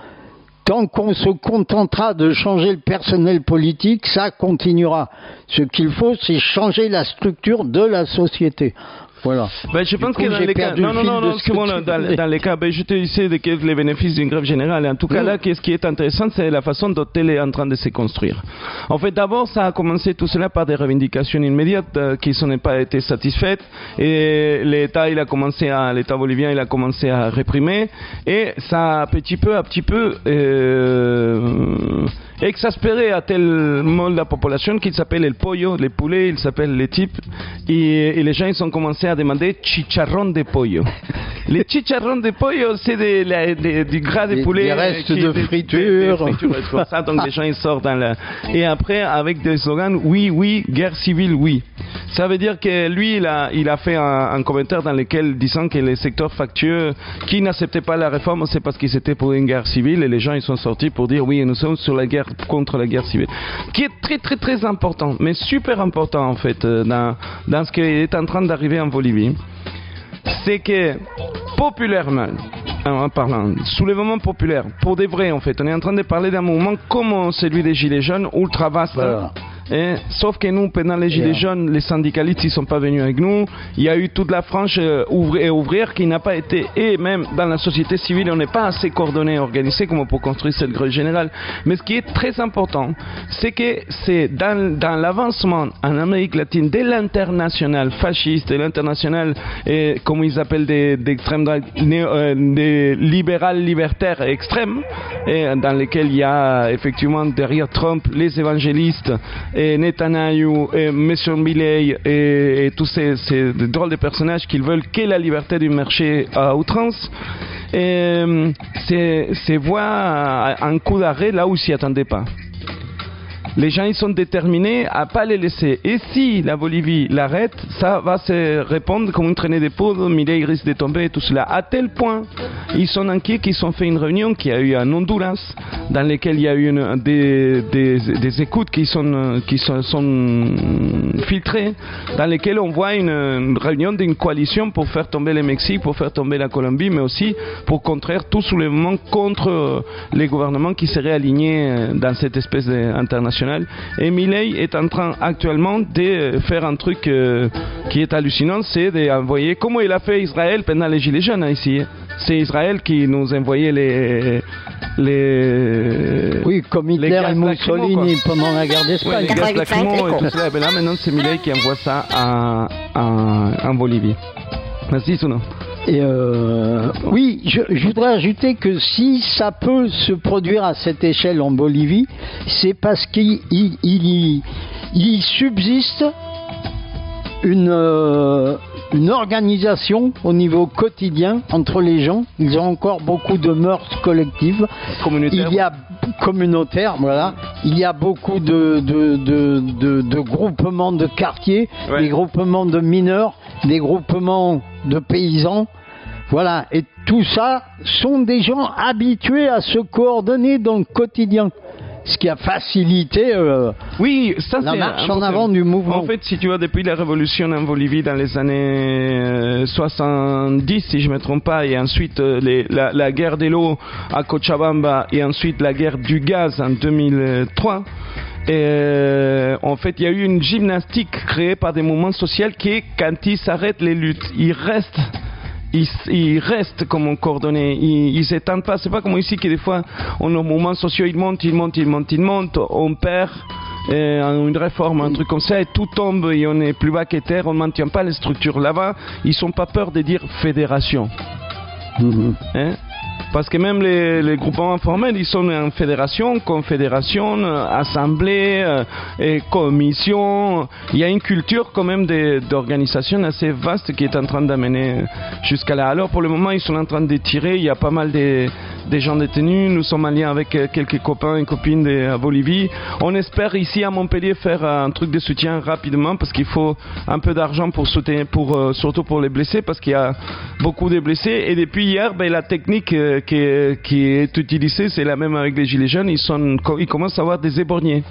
Tant qu'on se contentera de changer le personnel politique, ça continuera. Ce qu'il faut, c'est changer la structure de la société. Voilà. Ben, je pense coup, que dans les cas, non, non, non, non, que bon, dans, dans les cas, ben, je te disais de quels les bénéfices d'une grève générale. En tout cas, là, ce qui est intéressant, c'est la façon dont elle est en train de se construire. En fait, d'abord, ça a commencé tout cela par des revendications immédiates euh, qui n'ont pas été satisfaites, et l'État, il a commencé à, l'État bolivien, il a commencé à réprimer, et ça a petit peu à petit peu euh, exaspéré à tel mot la population qu'il s'appelle le pollo, les poulets, il s'appelle les types, et, et les gens, ils ont commencé à demander chicharrón de pollo. Les chicharrón de pollo, c'est de, de, de, du gras de poulet. Des restes qui, de friture. Des, des fritures, comme ça, donc les gens ils sortent dans la... Et après, avec des slogans, oui, oui, guerre civile, oui. Ça veut dire que lui, il a, il a fait un, un commentaire dans lequel disant que les secteurs factueux qui n'acceptaient pas la réforme, c'est parce qu'ils étaient pour une guerre civile, et les gens ils sont sortis pour dire oui, nous sommes sur la guerre, contre la guerre civile. Qui est très très très important, mais super important en fait, dans, dans ce qui est en train d'arriver en Bolivie. C'est que populairement, en parlant, soulèvement populaire, pour de vrai en fait, on est en train de parler d'un mouvement comme celui des Gilets jaunes, ultra vaste. Voilà. Et, sauf que nous, pendant les Gilets jaunes, les syndicalistes ne sont pas venus avec nous. Il y a eu toute la frange euh, ouvrière, ouvrière qui n'a pas été, et même dans la société civile, on n'est pas assez coordonné et organisé comme pour construire cette grève générale. Mais ce qui est très important, c'est que c'est dans, dans l'avancement en Amérique latine de l'international fasciste et l'international, et, comme ils appellent des, d'extrême droite, euh, des libéral libertaires extrêmes, et dans lesquels il y a effectivement derrière Trump les évangélistes, et Netanyahu, et M. Milei, et, et tous ces, ces drôles de personnages qui veulent que la liberté du marché à outrance. Et c'est, c'est voir un coup d'arrêt là où ils s'y attendaient pas. Les gens ils sont déterminés à pas les laisser. Et si la Bolivie l'arrête, ça va se répondre comme une traînée de poudre. Milei risque de tomber et tout cela. À tel point, ils sont inquiets qu'ils ont fait une réunion qui a eu en Honduras, dans laquelle il y a eu une, des, des, des écoutes qui sont, qui sont, sont filtrées, dans lesquelles on voit une, une réunion d'une coalition pour faire tomber le Mexique, pour faire tomber la Colombie, mais aussi pour contrer tout soulèvement contre les gouvernements qui seraient alignés dans cette espèce d'international. Et Milei est en train actuellement de faire un truc euh, qui est hallucinant, c'est d'envoyer, comme il a fait Israël pendant les Gilets jaunes ici. C'est Israël qui nous envoyait les... les oui, comme Hitler et Mussolini pendant la guerre d'Espagne. Ouais, les gaz lacrymaux et tout cela. Et là maintenant c'est Milei qui envoie ça en, en, en Bolivie. Merci Souno. Et euh, oui, je, je voudrais ajouter que si ça peut se produire à cette échelle en Bolivie, c'est parce qu'il il, il, il subsiste une, euh, une organisation au niveau quotidien entre les gens. Ils ont encore beaucoup de mœurs collectives. Communautaire. Il y a communautaire, voilà. Il y a beaucoup de, de, de, de, de groupements de quartiers, ouais. Des groupements de mineurs, des groupements de paysans. Voilà, et tout ça sont des gens habitués à se coordonner dans le quotidien. Ce qui a facilité euh, oui, ça, la c'est marche en avant du mouvement. En fait, si tu vois, depuis la révolution en Bolivie dans les années soixante-dix, si je ne me trompe pas, et ensuite euh, les, la, la guerre de l'eau à Cochabamba, et ensuite la guerre du gaz en deux mille trois, et euh, en fait, il y a eu une gymnastique créée par des mouvements sociaux qui, quand ils s'arrêtent les luttes, ils restent... Ils, ils restent comme coordonnés, ils, ils s'étendent pas. C'est pas comme ici que des fois, on a un mouvement social, ils montent, ils montent, ils montent, ils montent, on perd euh, une réforme, un truc comme ça, et tout tombe et on est plus bas que terre, on ne maintient pas les structures. Là-bas, ils sont pas peur de dire fédération. Mm-hmm. Hein? Parce que même les, les groupements informels, ils sont en fédération, confédération, assemblée, euh, et commission. Il y a une culture quand même de, d'organisation assez vaste qui est en train d'amener jusqu'à là. Alors pour le moment, ils sont en train de tirer. Il y a pas mal de, de gens détenus. Nous sommes en lien avec quelques copains et copines de à Bolivie. On espère ici à Montpellier faire un truc de soutien rapidement parce qu'il faut un peu d'argent pour soutenir, pour, euh, surtout pour les blessés, parce qu'il y a beaucoup de blessés. Et depuis hier, ben, la technique euh, Qui est, qui est utilisé, c'est la même avec les gilets jaunes, ils, sont, ils commencent à avoir des éborgnés.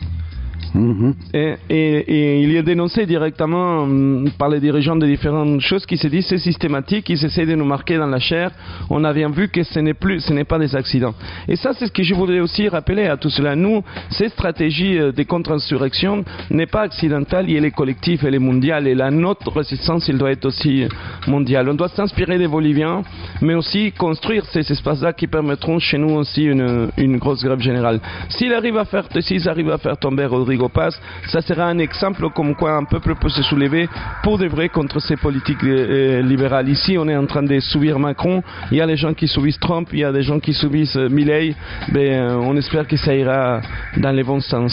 Mmh. Et, et, et il est dénoncé directement hum, par les dirigeants de différentes choses qui se disent c'est systématique, ils essaient de nous marquer dans la chair. On a bien vu que ce n'est plus, ce n'est pas des accidents. Et ça, c'est ce que je voudrais aussi rappeler à tout cela. Nous, cette stratégie de contre-insurrection n'est pas accidentale, elle est collective, elle est mondiale. Et la notre résistance, elle doit être aussi mondiale. On doit s'inspirer des Boliviens, mais aussi construire ces espaces-là qui permettront chez nous aussi une, une grosse grève générale. S'ils arrivent à faire, s'ils arrivent à faire tomber Rodrigo Paz, ça sera un exemple comme quoi un peuple peut se soulever pour de vrai contre ces politiques euh, libérales. Ici, on est en train de subir Macron, il y a les gens qui subissent Trump, il y a des gens qui subissent euh, Milei, mais euh, on espère que ça ira dans les bons sens.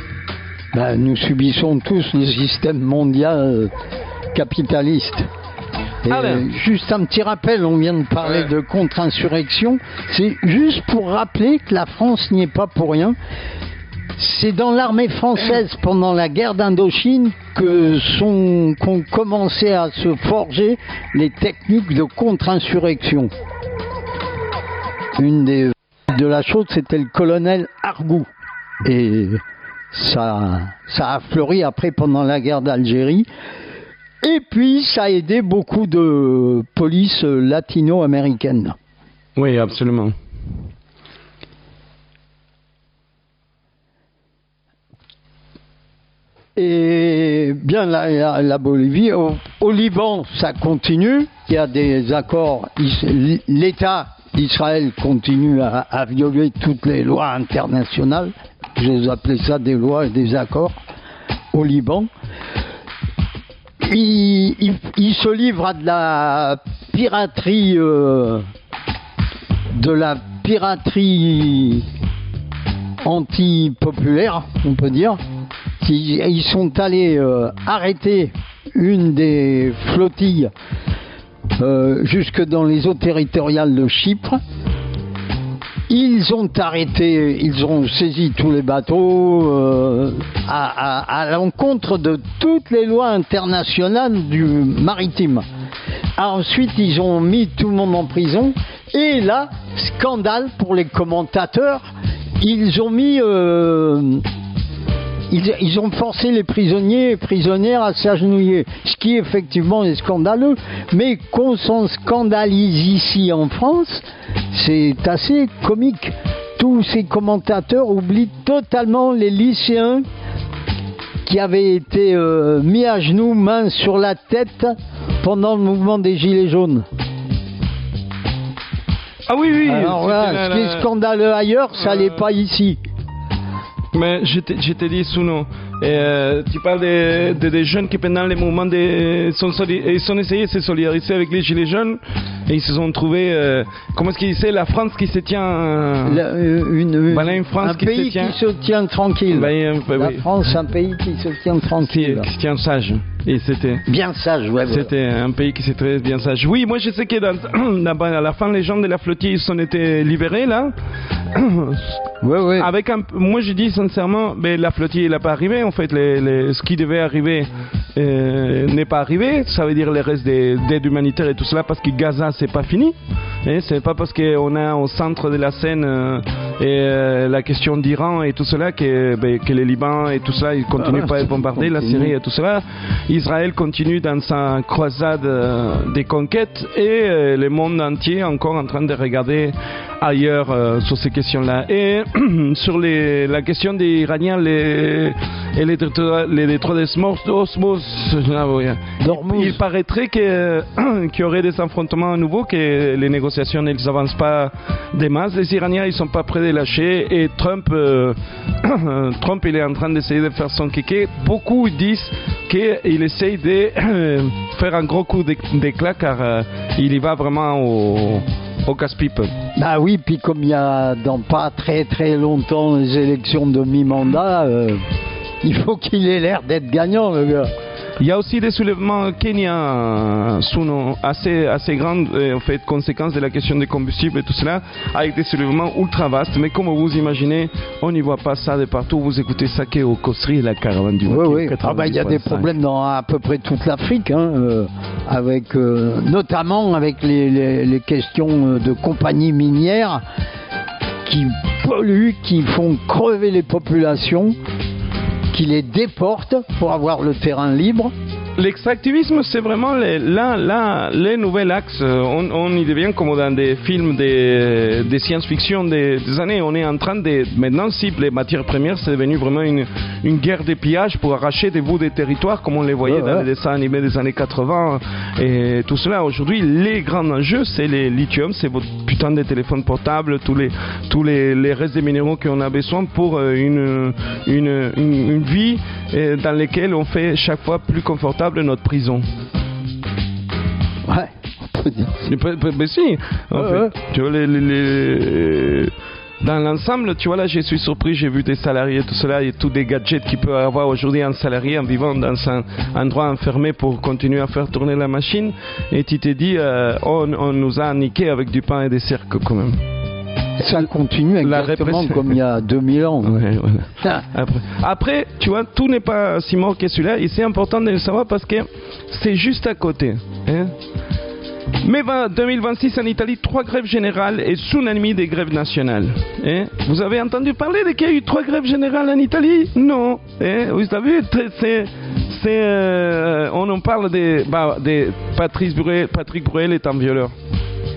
Ben, nous subissons tous le système mondial capitaliste. Et ah ben. Juste un petit rappel, on vient de parler ouais. de contre-insurrection, c'est juste pour rappeler que la France n'y est pas pour rien. C'est dans l'armée française pendant la guerre d'Indochine que sont qu'ont commencé à se forger les techniques de contre-insurrection. Une des de la chose, c'était le colonel Argou. Et ça, ça a fleuri après pendant la guerre d'Algérie. Et puis ça a aidé beaucoup de polices latino-américaines. Oui, absolument. Et bien la, la, la Bolivie, au, au Liban, ça continue. Il y a des accords. L'État d'Israël continue à, à violer toutes les lois internationales. J'ose appeler ça des lois et des accords au Liban. Il, il, il se livre à de la piraterie, euh, de la piraterie anti-populaire, on peut dire. Ils, ils sont allés euh, arrêter une des flottilles euh, jusque dans les eaux territoriales de Chypre. Ils ont arrêté, ils ont saisi tous les bateaux euh, à, à, à l'encontre de toutes les lois internationales du maritime. Ensuite, ils ont mis tout le monde en prison. Et là, scandale pour les commentateurs, ils ont mis... Euh, Ils, ils ont forcé les prisonniers et prisonnières à s'agenouiller, ce qui effectivement est scandaleux, mais qu'on s'en scandalise ici en France, c'est assez comique. Tous ces commentateurs oublient totalement les lycéens qui avaient été euh, mis à genoux, mains sur la tête pendant le mouvement des Gilets jaunes. Ah oui, oui. Alors voilà, ce qui est scandaleux ailleurs, ça n'est euh... pas ici. Mais je te, je te dis, Suno, euh, tu parles de, de, de jeunes qui pendant les mouvements de, sont, ils sont essayés de se solidariser avec les gilets jaunes et ils se sont trouvés, euh, comment est-ce qu'ils disaient, la France qui se tient... Euh, la, une, une, voilà, une France un qui pays se tient, qui se tient tranquille. Ben, ben, la oui. France, un pays qui se tient tranquille. Qui, qui se tient sage. Et c'était bien sage, ouais. C'était ouais. un pays qui s'est très bien sage. Oui, moi je sais que dans, à la fin, les gens de la flottille ils sont été libérés là. Ouais, ouais. Avec un, moi je dis sincèrement, mais la flottille n'est pas arrivée. En fait, les, les, ce qui devait arriver euh, n'est pas arrivé. Ça veut dire les restes d'aide humanitaire et tout cela parce que Gaza c'est pas fini. Et c'est pas parce qu'on a au centre de la scène euh, et euh, la question d'Iran et tout cela que, ben, que le Liban et tout cela ils continuent ah, pas à bombarder la Syrie et tout cela. Israël continue dans sa croisade euh, des conquêtes et euh, le monde entier est encore en train de regarder ailleurs euh, sur ces questions-là. Et sur les, la question des Iraniens les, et les, les détroits d'Osmos, il, il paraîtrait que, qu'il y aurait des affrontements à nouveau, que les négociations ne avancent pas des masses. Les Iraniens ils sont pas prêts de lâcher et Trump, euh, Trump il est en train d'essayer de faire son kéké. Beaucoup disent qu'il essaye de euh, faire un gros coup d'éclat car euh, il y va vraiment au au casse-pipe. Bah oui, puis comme il y a dans pas très très longtemps les élections de mi-mandat, euh, il faut qu'il ait l'air d'être gagnant, le gars. Il y a aussi des soulèvements kenyans assez, assez grandes, en fait, conséquences de la question des combustibles et tout cela, avec des soulèvements ultra vastes. Mais comme vous imaginez, on n'y voit pas ça de partout. Vous écoutez Saké au Kosri et la caravane du Oui, oui. Ah bah, il y a des problèmes dans à peu près toute l'Afrique, hein, euh, avec, euh, notamment avec les, les, les questions de compagnies minières qui polluent, qui font crever les populations, qui les déportent pour avoir le terrain libre. L'extractivisme, c'est vraiment les, là, là, les nouveaux axes. On, on y devient comme dans des films de, de science-fiction des, des années. On est en train de... Maintenant, si les matières premières, c'est devenu vraiment une, une guerre de pillage pour arracher des bouts des territoires, comme on les voyait ouais, dans ouais. les dessins animés des années quatre-vingts et tout cela. Aujourd'hui, les grands enjeux, c'est les lithium, c'est votre putain de téléphone portable, tous les, tous les, les restes des minéraux qu'on a besoin pour une, une, une, une vie dans laquelle on fait chaque fois plus confortable notre prison. Ouais, on peut dire. Mais, mais si, en ouais, fait, ouais. Tu vois, les, les, les... dans l'ensemble, tu vois, là, je suis surpris, j'ai vu des salariés, tout cela, et tous des gadgets qu'il peut avoir aujourd'hui un salarié en vivant dans un endroit enfermé pour continuer à faire tourner la machine, et tu t'es dit, euh, on, on nous a niqué avec du pain et des cirques, quand même. Ça continue exactement comme il y a deux mille ans. Ouais, voilà. ah. après, après, tu vois, tout n'est pas si mort que celui-là, et c'est important de le savoir parce que c'est juste à côté. Hein. Mais deux mille vingt-six en Italie, trois grèves générales et tsunami des grèves nationales. Hein. Vous avez entendu parler de qu'il y a eu trois grèves générales en Italie? Non. Hein. Vous avez vu, c'est... c'est euh, on en parle de, bah, de Patrice Bruel, Patrick Bruel est un violeur.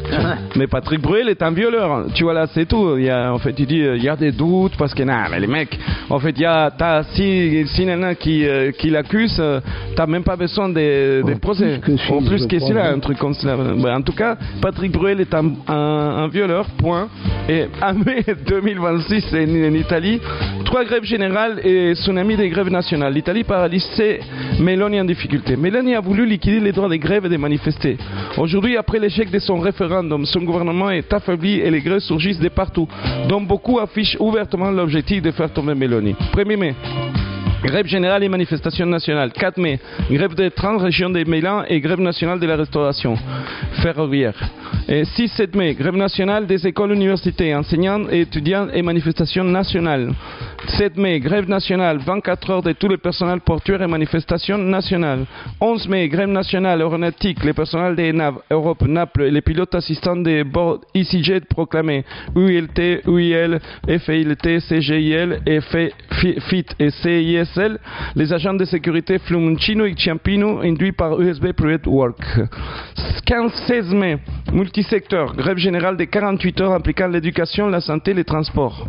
Mais Patrick Bruel est un violeur. Tu vois là, c'est tout. Il y a, en fait, il dit, il y a des doutes parce que non, mais les mecs, en fait, il y a, t'as, si, si nana qui, euh, qui l'accuse, euh, t'as même pas besoin des, des procès. Plus que en si, plus que crois, cela, oui. un truc comme cela. Ben, en tout cas, Patrick Bruel est un, un, un violeur. Point. Et en mai deux mille vingt-six, en, en Italie, trois grèves générales et tsunami des grèves nationales. L'Italie paralysée, Meloni en difficulté. Meloni a voulu liquider les droits des grèves et des manifester. Aujourd'hui, après l'échec de son référendum, son gouvernement est affaibli et les grèves surgissent de partout, dont beaucoup affichent ouvertement l'objectif de faire tomber Meloni. premier mai. Grève générale et manifestation nationale. quatre mai, grève des trente régions de Milan et grève nationale de la restauration ferroviaire. Et six sept mai, grève nationale des écoles, universités, enseignants et étudiants et manifestation nationale. sept mai, grève nationale, vingt-quatre heures de tout le personnel portuaire et manifestation nationale. onze mai, grève nationale aéronautique, le personnel des N A V, Europe, Naples et les pilotes assistants des bord EasyJet proclamés U I L T, U I L, F I L T, C G I L, F I T et C I S L, les agents de sécurité Fiumicino et Ciampino induits par U S B Private Work. quinze seize mai, multisecteur, grève générale des quarante-huit heures impliquant l'éducation, la santé et les transports.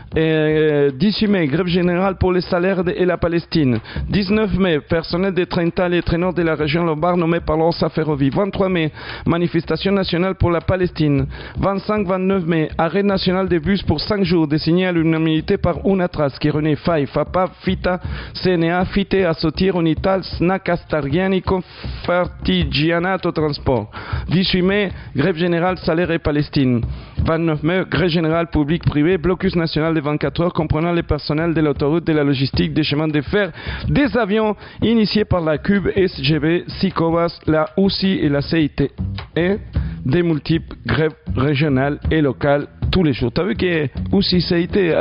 Et dix-huit mai, grève générale pour les salaires et la Palestine. dix-neuf mai, personnel des Trental et traîneurs de la région Lombard nommé par l'Orsa Ferrovie. vingt-trois mai, manifestation nationale pour la Palestine. vingt-cinq vingt-neuf mai, arrêt national des bus pour cinq jours, désigné à l'unanimité par UNATRAS, qui renaît F A I, FAPA, FITA, C N A, FITE, Assotir, Unital, SNAC, Astariani, Confartigianato Transport. dix-huit mai, grève générale salaire et Palestine. vingt-neuf mai, grève générale public-privé, blocus national de vingt-quatre heures comprenant les personnels de l'autoroute, de la logistique, des chemins de fer, des avions, initiés par la Cube, S G B, Sicovas, la U C I et la C I T. Et des multiples grèves régionales et locales tous les jours. T'as vu que U C I, C I T,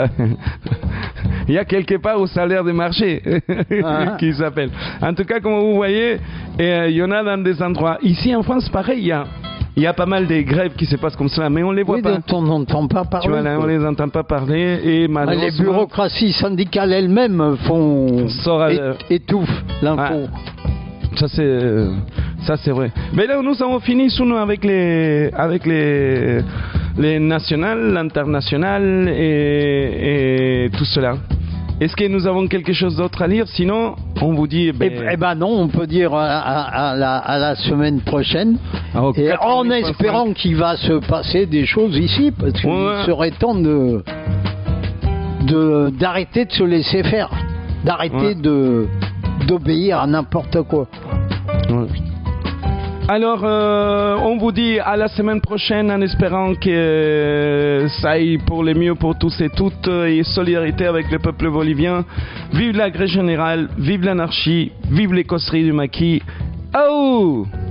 il y a quelque part au salaire de marché ah. qui s'appelle. En tout cas, comme vous voyez, il y en a dans des endroits. Ici en France, pareil, il y a... Il y a pas mal de grèves qui se passent comme cela, mais on les voit oui, pas. dont on n'entend pas parler. Tu vois, là, on les entend pas parler et malheureusement... Les bureaucraties syndicales elles-mêmes font... Euh... étouffent l'info. Ouais. Ça c'est, ça c'est vrai. Mais là, nous avons fini sous avec les, avec les, les nationales, l'international et, et tout cela. Est-ce que nous avons quelque chose d'autre à lire? Sinon, on vous dit... Ben... Eh, eh ben non, on peut dire à, à, à, la, à la semaine prochaine. Ah, okay. Et en espérant qu'il va se passer des choses ici, parce qu'il ouais. serait temps de, de, d'arrêter de se laisser faire, d'arrêter ouais. de, d'obéir à n'importe quoi. Ouais. Alors, euh, on vous dit à la semaine prochaine en espérant que euh, ça aille pour le mieux pour tous et toutes et solidarité avec le peuple bolivien. Vive la grève générale, vive l'anarchie, vive les cosseries du maquis. Oh!